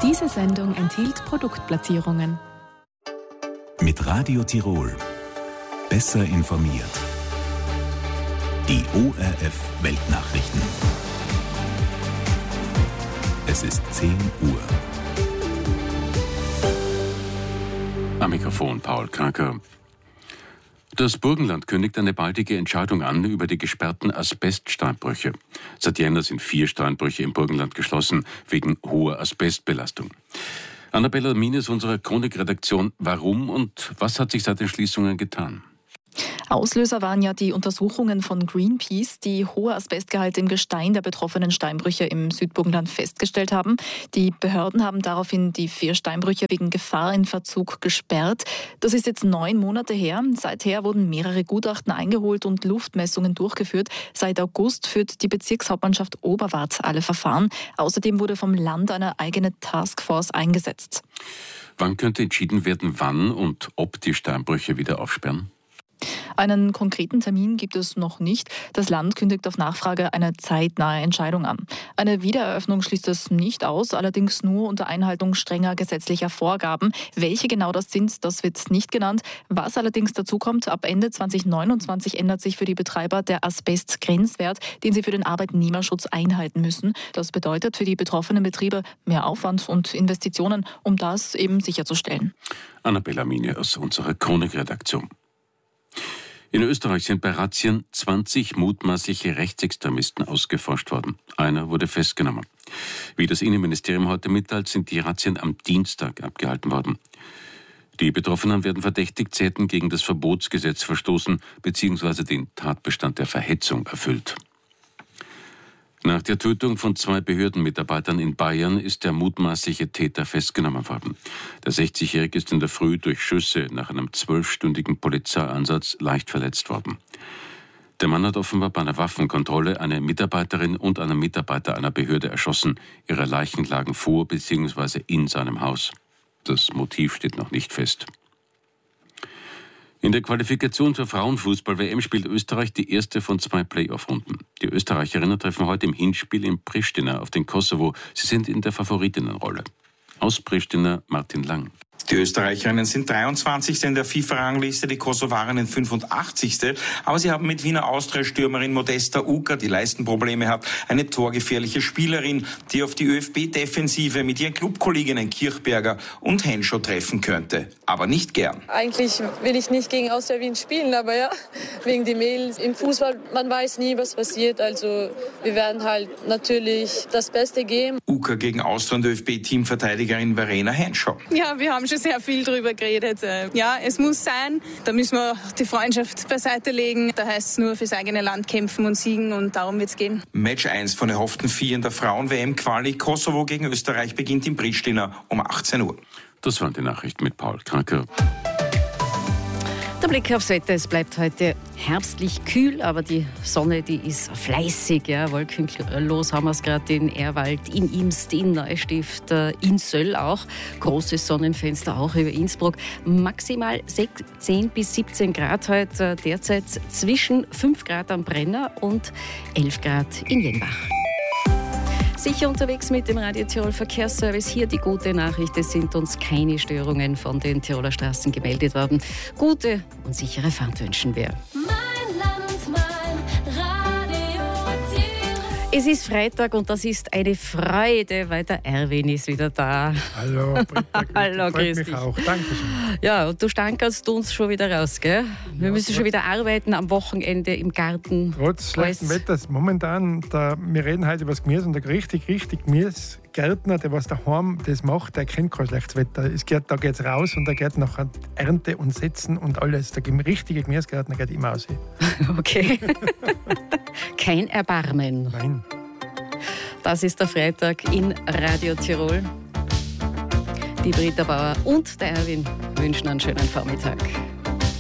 Diese Sendung enthielt Produktplatzierungen. Mit Radio Tirol. Besser informiert. Die ORF Weltnachrichten. Es ist 10 Uhr. Am Mikrofon Paul Kranker. Das Burgenland kündigt eine baldige Entscheidung an über die gesperrten Asbeststeinbrüche. Seit Jänner sind 4 Steinbrüche im Burgenland geschlossen, wegen hoher Asbestbelastung. Annabella Mines unserer Chronikredaktion. Warum und was hat sich seit den Schließungen getan? Auslöser waren ja die Untersuchungen von Greenpeace, die hohe Asbestgehalte im Gestein der betroffenen Steinbrüche im Südburgenland festgestellt haben. Die Behörden haben daraufhin die 4 Steinbrüche wegen Gefahr in Verzug gesperrt. Das ist jetzt 9 Monate her. Seither wurden mehrere Gutachten eingeholt und Luftmessungen durchgeführt. Seit August führt die Bezirkshauptmannschaft Oberwart alle Verfahren. Außerdem wurde vom Land eine eigene Taskforce eingesetzt. Wann könnte entschieden werden, wann und ob die Steinbrüche wieder aufsperren? Einen konkreten Termin gibt es noch nicht. Das Land kündigt auf Nachfrage eine zeitnahe Entscheidung an. Eine Wiedereröffnung schließt es nicht aus, allerdings nur unter Einhaltung strenger gesetzlicher Vorgaben. Welche genau das sind, das wird nicht genannt. Was allerdings dazu kommt, ab Ende 2029 ändert sich für die Betreiber der Asbestgrenzwert, den sie für den Arbeitnehmerschutz einhalten müssen. Das bedeutet für die betroffenen Betriebe mehr Aufwand und Investitionen, um das eben sicherzustellen. Annabella Mine aus unserer Chronikredaktion. In Österreich sind bei Razzien 20 mutmaßliche Rechtsextremisten ausgeforscht worden. Einer wurde festgenommen. Wie das Innenministerium heute mitteilt, sind die Razzien am Dienstag abgehalten worden. Die Betroffenen werden verdächtigt, sie hätten gegen das Verbotsgesetz verstoßen bzw. den Tatbestand der Verhetzung erfüllt. Nach der Tötung von 2 Behördenmitarbeitern in Bayern ist der mutmaßliche Täter festgenommen worden. Der 60-Jährige ist in der Früh durch Schüsse nach einem 12-stündigen Polizeieinsatz leicht verletzt worden. Der Mann hat offenbar bei einer Waffenkontrolle eine Mitarbeiterin und einen Mitarbeiter einer Behörde erschossen. Ihre Leichen lagen vor bzw. in seinem Haus. Das Motiv steht noch nicht fest. In der Qualifikation zur Frauenfußball-WM spielt Österreich die erste von 2 Playoff-Runden. Die Österreicherinnen treffen heute im Hinspiel in Pristina auf den Kosovo. Sie sind in der Favoritinnenrolle. Aus Pristina Martin Lang. Die Österreicherinnen sind 23. in der FIFA-Rangliste, die Kosovarinnen 85. Aber sie haben mit Wiener Austria-Stürmerin Modesta Uka, die Leistenprobleme hat, eine torgefährliche Spielerin, die auf die ÖFB-Defensive mit ihren Clubkolleginnen Kirchberger und Henschow treffen könnte. Aber nicht gern. Eigentlich will ich nicht gegen Austria Wien spielen, aber ja, wegen die Mädels. Im Fußball, man weiß nie, was passiert. Also wir werden halt natürlich das Beste geben. Uka gegen Austria und ÖFB-Teamverteidigerin Verena Henschow. Ja, wir haben schon sehr viel drüber geredet. Ja, es muss sein. Da müssen wir die Freundschaft beiseite legen. Da heißt es nur fürs eigene Land kämpfen und siegen und darum wird es gehen. Match 1 von erhofften 4 in der Frauen-WM-Quali. Kosovo gegen Österreich beginnt in Pristina um 18 Uhr. Das waren die Nachrichten mit Paul Kranker. Der Blick aufs Wetter, es bleibt heute herbstlich kühl, aber die Sonne, die ist fleißig. Ja. Wolkenlos haben wir es gerade in Ehrwald, in Imst, in Neustift, in Söll auch. Großes Sonnenfenster auch über Innsbruck. Maximal 16 bis 17 Grad heute, derzeit zwischen 5 Grad am Brenner und 11 Grad in Jenbach. Sicher unterwegs mit dem Radio Tirol Verkehrsservice. Hier die gute Nachricht, es sind uns keine Störungen von den Tiroler Straßen gemeldet worden. Gute und sichere Fahrt wünschen wir. Mein Land, mein Radio Tirol. Es ist Freitag und das ist eine Freude, weil der Erwin ist wieder da. Hallo, Britta, hallo, grüß dich. Mich auch. Dankeschön. Ja, und du stankerst uns schon wieder raus, gell? Wir müssen schon wieder arbeiten am Wochenende im Garten. Trotz schlechten Wetters momentan, wir reden heute über das Gemüse und der richtig Gemüsegärtner, der was daheim das macht, der kennt kein schlechtes Wetter. Da geht es raus und da geht nachher Ernte und Setzen und alles. Der richtige Gemüsegärtner geht immer aus. Okay. Kein Erbarmen. Nein. Das ist der Freitag in Radio Tirol. Die Britta Bauer und der Erwin wünschen einen schönen Vormittag.